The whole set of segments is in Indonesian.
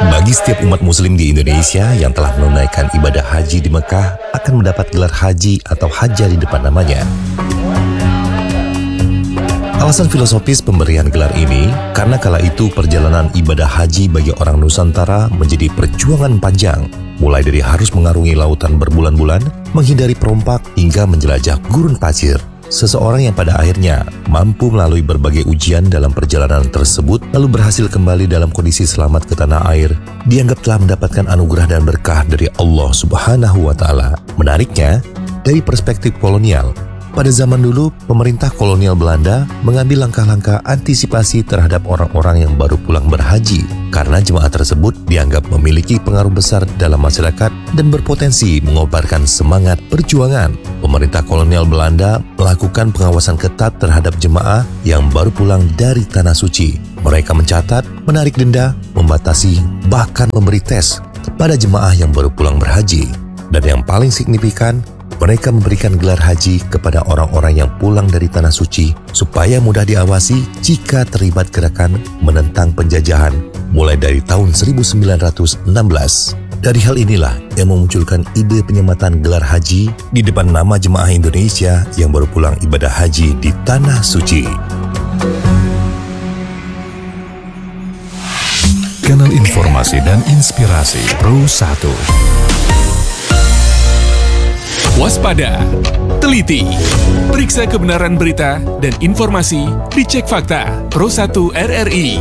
Bagi setiap umat muslim di Indonesia yang telah menunaikan ibadah haji di Mekah akan mendapat gelar haji atau hajjah di depan namanya. Alasan filosofis pemberian gelar ini karena kala itu perjalanan ibadah haji bagi orang Nusantara menjadi perjuangan panjang, mulai dari harus mengarungi lautan berbulan-bulan, menghindari perompak hingga menjelajah gurun pasir. Seseorang yang pada akhirnya mampu melalui berbagai ujian dalam perjalanan tersebut lalu berhasil kembali dalam kondisi selamat ke tanah air, dianggap telah mendapatkan anugerah dan berkah dari Allah Subhanahu wa Ta'ala. Menariknya, dari perspektif kolonial, pada zaman dulu, pemerintah kolonial Belanda mengambil langkah-langkah antisipasi terhadap orang-orang yang baru pulang berhaji karena jemaah tersebut dianggap memiliki pengaruh besar dalam masyarakat dan berpotensi mengobarkan semangat perjuangan. Pemerintah kolonial Belanda melakukan pengawasan ketat terhadap jemaah yang baru pulang dari Tanah Suci. Mereka mencatat, menarik denda, membatasi, bahkan memberi tes kepada jemaah yang baru pulang berhaji. Dan yang paling signifikan, mereka memberikan gelar haji kepada orang-orang yang pulang dari Tanah Suci supaya mudah diawasi jika terlibat gerakan menentang penjajahan mulai dari tahun 1916. Dari hal inilah yang memunculkan ide penyematan gelar haji di depan nama jemaah Indonesia yang baru pulang ibadah haji di Tanah Suci. Kanal Informasi dan Inspirasi Pro 1. Waspada, teliti, periksa kebenaran berita dan informasi di Cek Fakta Pro 1 RRI.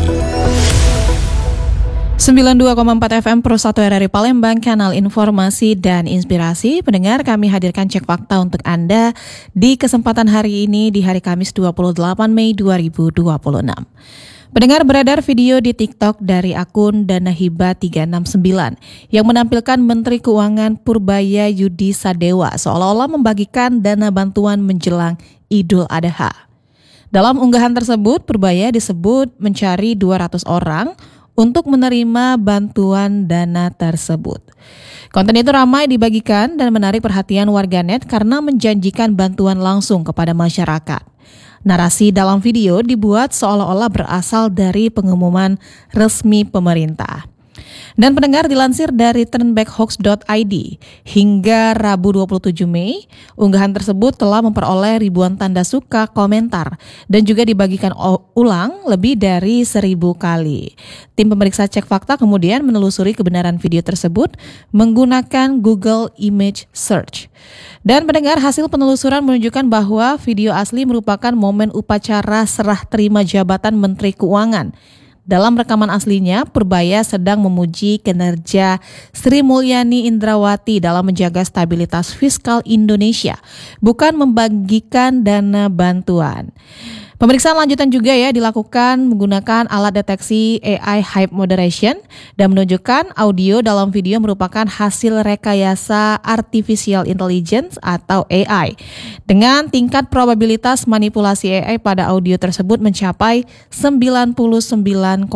92,4 FM Pro 1 RRI Palembang, kanal informasi dan inspirasi. Pendengar, kami hadirkan Cek Fakta untuk Anda di kesempatan hari ini di hari Kamis 28 Mei 2026. Pendengar, beredar video di TikTok dari akun Dana Hibah 369 yang menampilkan Menteri Keuangan Purbaya Yudi Sadewa seolah-olah membagikan dana bantuan menjelang Idul Adha. Dalam unggahan tersebut, Purbaya disebut mencari 200 orang untuk menerima bantuan dana tersebut. Konten itu ramai dibagikan dan menarik perhatian warganet karena menjanjikan bantuan langsung kepada masyarakat. Narasi dalam video dibuat seolah-olah berasal dari pengumuman resmi pemerintah. Dan pendengar, dilansir dari turnbackhoax.id, hingga Rabu 27 Mei, unggahan tersebut telah memperoleh ribuan tanda suka, komentar, dan juga dibagikan ulang lebih dari 1.000 kali. Tim pemeriksa Cek Fakta kemudian menelusuri kebenaran video tersebut menggunakan Google Image Search. Dan pendengar, hasil penelusuran menunjukkan bahwa video asli merupakan momen upacara serah terima jabatan Menteri Keuangan. Dalam rekaman aslinya, Purbaya sedang memuji kinerja Sri Mulyani Indrawati dalam menjaga stabilitas fiskal Indonesia, bukan membagikan dana bantuan. Pemeriksaan lanjutan juga dilakukan menggunakan alat deteksi AI Hype Moderation dan menunjukkan audio dalam video merupakan hasil rekayasa Artificial Intelligence atau AI. Dengan tingkat probabilitas manipulasi AI pada audio tersebut mencapai 99,2%.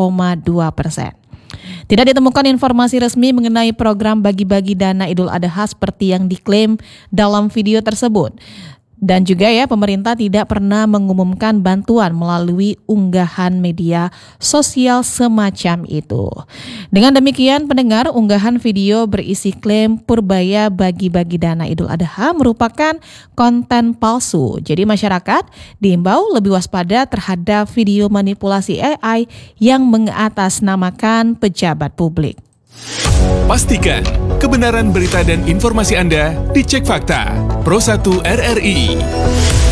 Tidak ditemukan informasi resmi mengenai program bagi-bagi dana Idul Adha seperti yang diklaim dalam video tersebut. Dan juga pemerintah tidak pernah mengumumkan bantuan melalui unggahan media sosial semacam itu. Dengan demikian, pendengar, unggahan video berisi klaim Purbaya bagi-bagi dana Idul Adha merupakan konten palsu. Jadi masyarakat diimbau lebih waspada terhadap video manipulasi AI yang mengatasnamakan pejabat publik. Pastikan kebenaran berita dan informasi Anda di Cek Fakta Pro 1 RRI.